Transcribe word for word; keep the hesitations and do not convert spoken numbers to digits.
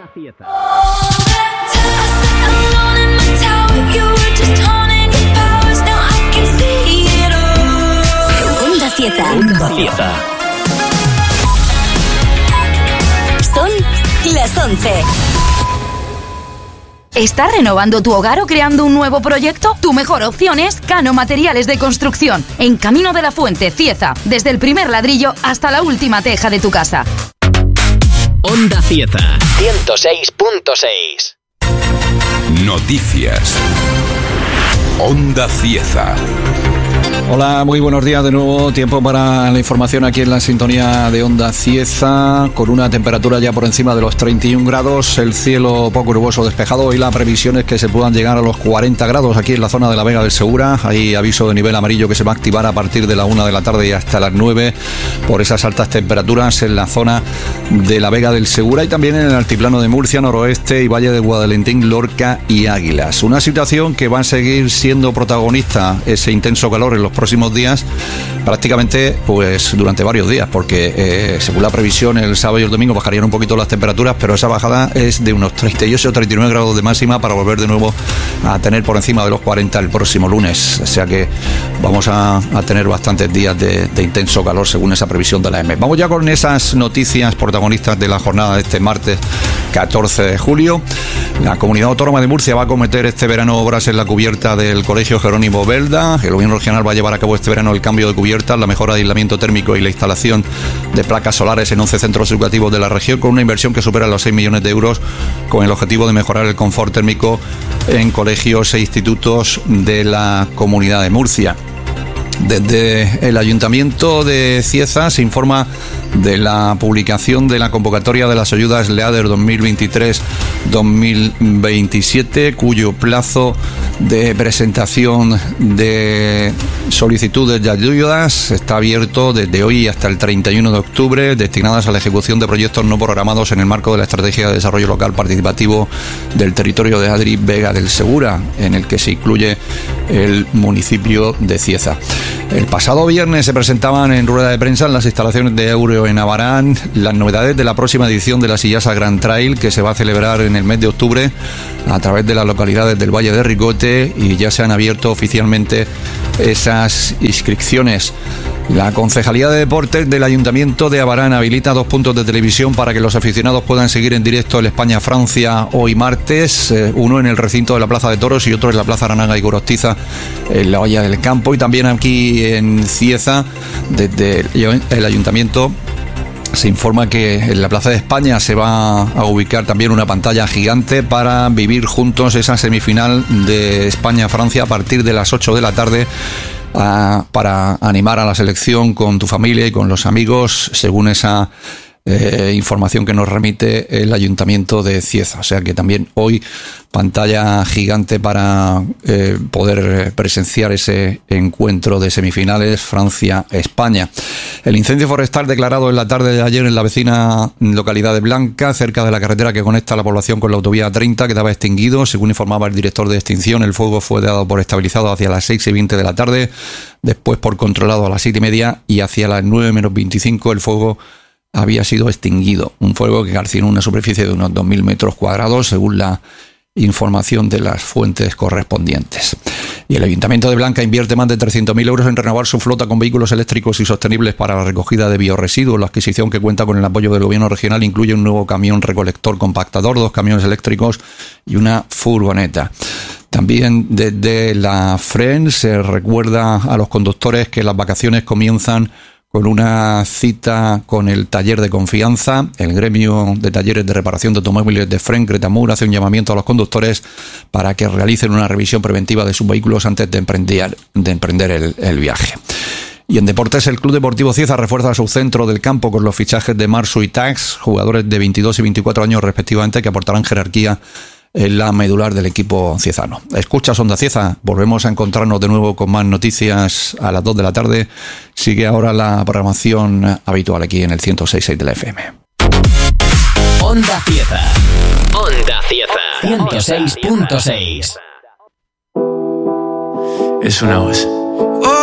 Onda Cieza. Onda Cieza. Onda Cieza. Son las once. ¿Estás renovando tu hogar o creando un nuevo proyecto? Tu mejor opción es Cano Materiales de Construcción, en Camino de la Fuente, Cieza, desde el primer ladrillo hasta la última teja de tu casa. Onda Cieza ciento seis punto seis. Noticias. Onda Cieza. Hola, muy buenos días de nuevo. Tiempo para la información aquí en la sintonía de Onda Cieza, con una temperatura ya por encima de los treinta y un grados, el cielo poco nuboso despejado y la previsión es que se puedan llegar a los cuarenta grados aquí en la zona de la Vega del Segura. Hay aviso de nivel amarillo que se va a activar a partir de la una de la tarde y hasta las nueve por esas altas temperaturas en la zona de la Vega del Segura y también en el altiplano de Murcia, noroeste y Valle de Guadalentín, Lorca y Águilas. Una situación que va a seguir siendo protagonista, ese intenso calor en los próximos días, prácticamente pues durante varios días, porque eh, según la previsión el sábado y el domingo bajarían un poquito las temperaturas, pero esa bajada es de unos treinta y ocho o treinta y nueve grados de máxima para volver de nuevo a tener por encima de los cuarenta el próximo lunes, o sea que vamos a, a tener bastantes días de, de intenso calor según esa previsión de la E M E. Vamos ya con esas noticias protagonistas de la jornada de este martes catorce de julio. La Comunidad Autónoma de Murcia va a acometer este verano obras en la cubierta del Colegio Jerónimo Belda. El gobierno regional va a llevar a cabo este verano el cambio de cubierta, la mejora de aislamiento térmico y la instalación de placas solares en once centros educativos de la región, con una inversión que supera los seis millones de euros, con el objetivo de mejorar el confort térmico en colegios e institutos de la Comunidad de Murcia. Desde el Ayuntamiento de Cieza se informa de la publicación de la convocatoria de las ayudas LEADER dos mil veintitrés dos mil veintisiete, cuyo plazo de presentación de solicitudes de ayudas está abierto desde hoy hasta el treinta y uno de octubre, destinadas a la ejecución de proyectos no programados en el marco de la Estrategia de Desarrollo Local Participativo del territorio de Adri Vega del Segura, en el que se incluye el municipio de Cieza. El pasado viernes se presentaban en rueda de prensa en las instalaciones de Eureo en Abarán las novedades de la próxima edición de la Sillasa Grand Trail, que se va a celebrar en el mes de octubre a través de las localidades del Valle de Ricote, y ya se han abierto oficialmente esas inscripciones. La Concejalía de Deportes del Ayuntamiento de Abarán habilita dos puntos de televisión para que los aficionados puedan seguir en directo el España-Francia hoy martes, eh, uno en el recinto de la Plaza de Toros y otro en la Plaza Aranaga y Gorostiza en la Olla del Campo, y también aquí en Cieza desde el Ayuntamiento se informa que en la Plaza de España se va a ubicar también una pantalla gigante para vivir juntos esa semifinal de España-Francia a partir de las ocho de la tarde, a, para animar a la selección con tu familia y con los amigos, según esa eh, información que nos remite el Ayuntamiento de Cieza. O sea que también hoy pantalla gigante para eh, poder presenciar ese encuentro de semifinales Francia-España. El incendio forestal declarado en la tarde de ayer en la vecina localidad de Blanca, cerca de la carretera que conecta a la población con la autovía treinta, quedaba extinguido. Según informaba el director de extinción, el fuego fue dado por estabilizado hacia las seis y veinte de la tarde, después por controlado a las siete y media, y hacia las nueve menos veinticinco el fuego había sido extinguido. Un fuego que calcinó una superficie de unos dos mil metros cuadrados, según la información de las fuentes correspondientes. Y el Ayuntamiento de Blanca invierte más de trescientos mil euros en renovar su flota con vehículos eléctricos y sostenibles para la recogida de biorresiduos. La adquisición, que cuenta con el apoyo del gobierno regional, incluye un nuevo camión recolector compactador, dos camiones eléctricos y una furgoneta. También desde la F R E N se recuerda a los conductores que las vacaciones comienzan con una cita con el taller de confianza. El gremio de talleres de reparación de automóviles de F R E N Cretamur hace un llamamiento a los conductores para que realicen una revisión preventiva de sus vehículos antes de emprender, de emprender el, el viaje. Y en deportes, el Club Deportivo Cieza refuerza su centro del campo con los fichajes de Marsu y Tax, jugadores de veintidós y veinticuatro años respectivamente, que aportarán jerarquía en la medular del equipo ciezano. Escuchas Onda Cieza, volvemos a encontrarnos de nuevo con más noticias a las dos de la tarde. Sigue ahora la programación habitual aquí en el ciento seis punto seis de la F M. Onda Cieza. Onda Cieza. ciento seis punto seis. Es una voz.